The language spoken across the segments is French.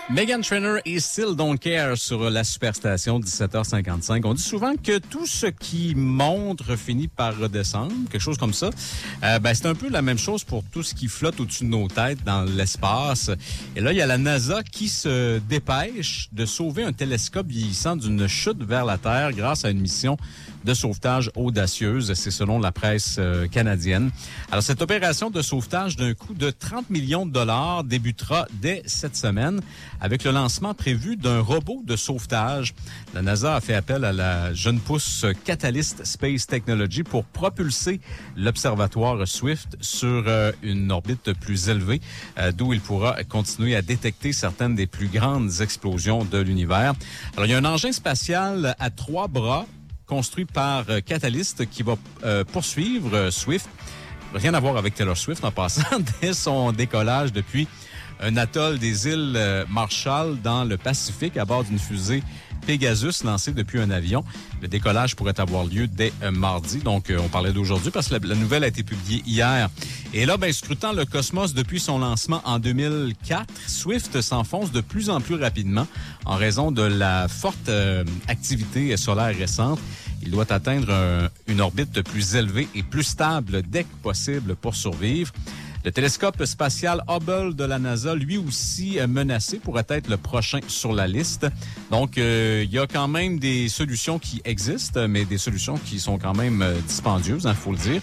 Meghan Trainor et Still Don't Care sur la Superstation, 17h55. On dit souvent que tout ce qui monte finit par redescendre, quelque chose comme ça. C'est un peu la même chose pour tout ce qui flotte au-dessus de nos têtes dans l'espace. Et là, il y a la NASA qui se dépêche de sauver un télescope vieillissant d'une chute vers la Terre grâce à une mission de sauvetage audacieuse. C'est selon la presse canadienne. Alors, cette opération de sauvetage d'un coût de 30 millions de dollars débutera dès cette semaine avec le lancement prévu d'un robot de sauvetage. La NASA a fait appel à la jeune pousse Catalyst Space Technology pour propulser l'observatoire Swift sur une orbite plus élevée, d'où il pourra continuer à détecter certaines des plus grandes explosions de l'univers. Alors, il y a un engin spatial à 3 bras construit par Catalyst qui va poursuivre Swift. Rien à voir avec Taylor Swift en passant, dès son décollage depuis un atoll des îles Marshall dans le Pacifique à bord d'une fusée Pegasus lancée depuis un avion. Le décollage pourrait avoir lieu dès mardi. Donc, on parlait d'aujourd'hui parce que la nouvelle a été publiée hier. Et là, scrutant le cosmos depuis son lancement en 2004, Swift s'enfonce de plus en plus rapidement en raison de la forte activité solaire récente. Il doit atteindre une orbite plus élevée et plus stable dès que possible pour survivre. Le télescope spatial Hubble de la NASA, lui aussi menacé, pourrait être le prochain sur la liste. Donc, il y a quand même des solutions qui existent, mais des solutions qui sont quand même dispendieuses, faut le dire.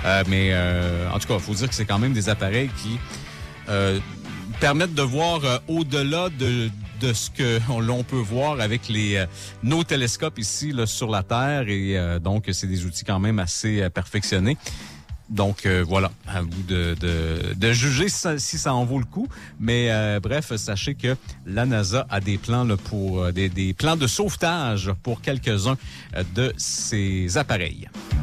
En tout cas, il faut dire que c'est quand même des appareils qui permettent de voir au-delà de ce que l'on peut voir avec nos télescopes ici là, sur la Terre. Et donc, c'est des outils quand même assez perfectionnés. Donc, voilà, à vous de juger si ça en vaut le coup. Mais bref, sachez que la NASA a des plans là, pour des plans de sauvetage pour quelques-uns de ces appareils.